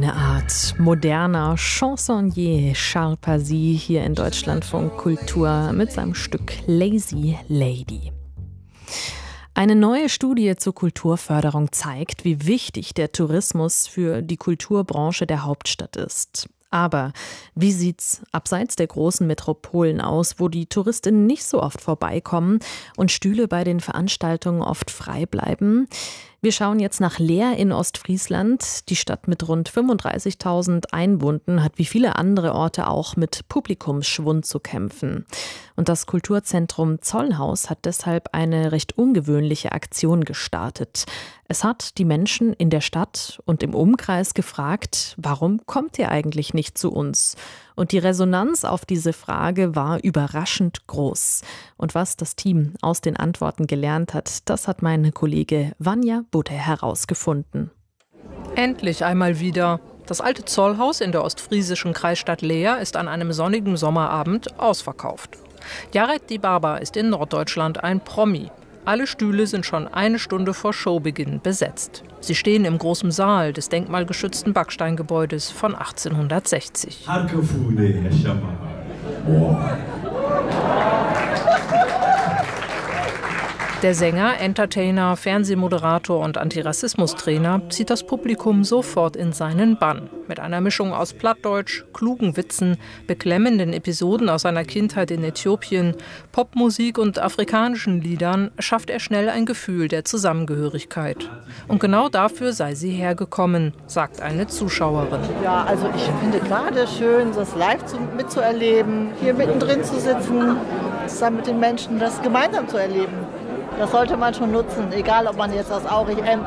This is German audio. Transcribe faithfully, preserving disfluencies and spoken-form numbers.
Eine Art moderner Chansonnier, Charles Pazi, hier in Deutschlandfunk Kultur mit seinem Stück Lazy Lady. Eine neue Studie zur Kulturförderung zeigt, wie wichtig der Tourismus für die Kulturbranche der Hauptstadt ist. Aber wie sieht's abseits der großen Metropolen aus, wo die Touristinnen nicht so oft vorbeikommen und Stühle bei den Veranstaltungen oft frei bleiben? Wir schauen jetzt nach Leer in Ostfriesland. Die Stadt mit rund fünfunddreißigtausend Einwohnern hat wie viele andere Orte auch mit Publikumsschwund zu kämpfen. Und das Kulturzentrum Zollhaus hat deshalb eine recht ungewöhnliche Aktion gestartet. Es hat die Menschen in der Stadt und im Umkreis gefragt, warum kommt ihr eigentlich nicht zu uns? Und die Resonanz auf diese Frage war überraschend groß. Und was das Team aus den Antworten gelernt hat, das hat mein Kollege Vanja Budde herausgefunden. Endlich einmal wieder. Das alte Zollhaus in der ostfriesischen Kreisstadt Leer ist an einem sonnigen Sommerabend ausverkauft. Jared Dibaba ist in Norddeutschland ein Promi. Alle Stühle sind schon eine Stunde vor Showbeginn besetzt. Sie stehen im großen Saal des denkmalgeschützten Backsteingebäudes von achtzehnhundertsechzig. Der Sänger, Entertainer, Fernsehmoderator und Antirassismustrainer zieht das Publikum sofort in seinen Bann. Mit einer Mischung aus Plattdeutsch, klugen Witzen, beklemmenden Episoden aus seiner Kindheit in Äthiopien, Popmusik und afrikanischen Liedern schafft er schnell ein Gefühl der Zusammengehörigkeit. Und genau dafür sei sie hergekommen, sagt eine Zuschauerin. Ja, also ich finde gerade schön, das live zu, mitzuerleben, hier mittendrin zu sitzen, zusammen mit den Menschen das gemeinsam zu erleben. Das sollte man schon nutzen, egal ob man jetzt aus Aurich,